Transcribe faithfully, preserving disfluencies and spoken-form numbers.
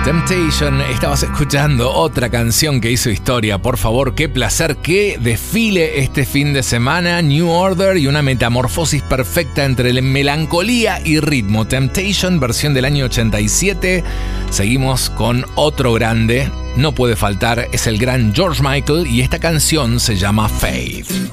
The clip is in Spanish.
Temptation, estabas escuchando otra canción que hizo historia. Por favor, qué placer, qué desfile este fin de semana. New Order y una metamorfosis perfecta entre melancolía y ritmo. Temptation, versión del año ochenta y siete. Seguimos con otro grande, no puede faltar, es el gran George Michael y esta canción se llama Faith.